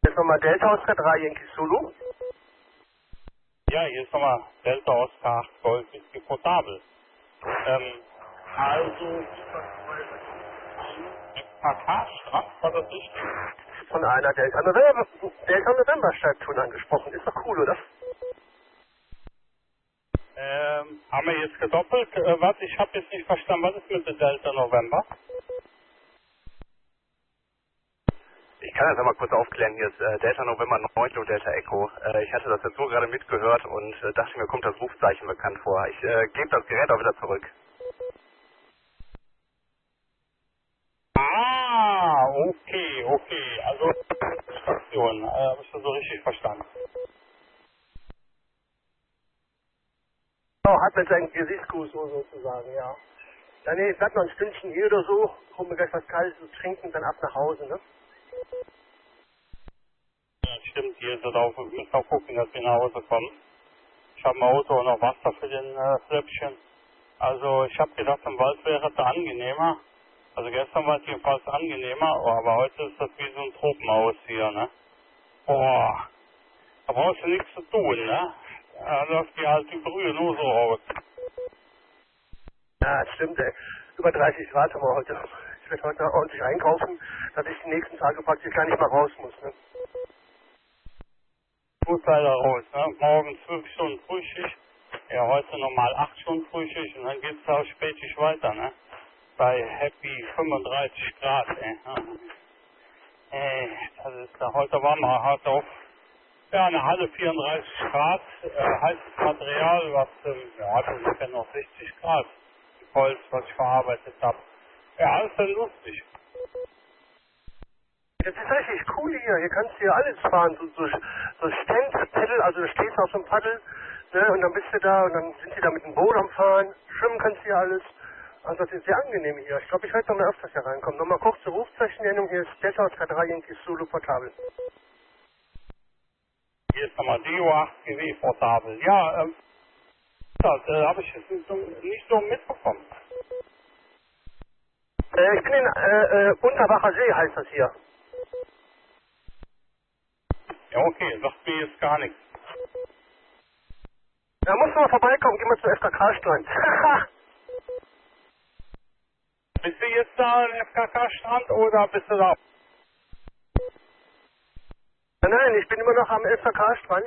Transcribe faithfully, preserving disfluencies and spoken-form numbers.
Jetzt nochmal Delta Oscar drei Yankee Zulu. Ja, hier ist nochmal Delta Oscar acht Golf, ist die portabel. Ähm, also, K K-Strand, war das richtig? Von einer Delta November, Delta November Station angesprochen. Ist doch cool, oder? Ähm, haben wir jetzt gedoppelt? Äh, was? Ich habe jetzt nicht verstanden, was ist mit der Delta November? Ich kann das ja mal kurz aufklären. Hier ist äh, Delta November neun und Delta Echo. Äh, ich hatte das jetzt nur gerade mitgehört und äh, dachte mir, kommt das Rufzeichen bekannt vor. Ich äh, gebe das Gerät auch wieder zurück. Ah, okay, okay. Also, Station, äh, habe ich das so richtig verstanden. Oh, hat mit seinem Gesichtsgruß so sozusagen, ja. Ja, nee, bleib noch ein Stündchen hier oder so, hol mir gleich was Kaltes zu trinken, dann ab nach Hause, ne? Ja, stimmt, hier ist es auch. Wir müssen auch gucken, dass wir nach Hause kommen. Ich habe im Auto auch noch Wasser für den äh, Fläppchen. Also, ich habe gedacht, im Wald wäre es angenehmer. Also, gestern war es jedenfalls angenehmer, aber heute ist das wie so ein Tropenhaus hier, ne? Boah, da brauchst du nichts zu tun, ne? Da läuft die alte Brühe nur so aus. Ja, das stimmt, ey. Über dreißig Grad haben wir heute. Ich werde heute ordentlich einkaufen, dass ich die nächsten Tage praktisch gar nicht mal raus muss, ne? Gut leider raus, ne? Morgen zwölf Stunden Frühschicht, ja heute nochmal acht Stunden Frühschicht und dann geht's auch spätig weiter, ne? Bei Happy fünfunddreißig Grad, ey. Ey, das ist da, heute waren wir hart auf, ja, eine Halle vierunddreißig Grad, äh, heißes Material, was, ähm, ja, das ist ja noch sechzig Grad, Holz, was ich verarbeitet habe. Ja, alles sehr lustig. Das ist richtig cool hier. Hier kannst du ja alles fahren. So, so, so Stand, Paddel, also du stehst auf so einem Paddel, ne, und dann bist du da und dann sind sie da mit dem Boot am Fahren. Schwimmen kannst du hier alles. Also das ist sehr angenehm hier. Ich glaube, ich werde noch mal öfters hier reinkommen. Nochmal kurz zur Rufzeichennennung. Hier ist Delta Oscar drei Yankee Zulu portabel. Hier ist nochmal D O acht G W portabel. Ja, ähm, das äh, habe ich jetzt nicht so, nicht so mitbekommen. Äh, ich bin in äh, äh, Unterbacher See, heißt das hier. Ja, okay, sagt mir jetzt gar nichts. Da musst du mal vorbeikommen. Geh mal zum F K K-Strand. Bist du jetzt da am F K K-Strand oder bist du da? Nein, nein, ich bin immer noch am F K K-Strand.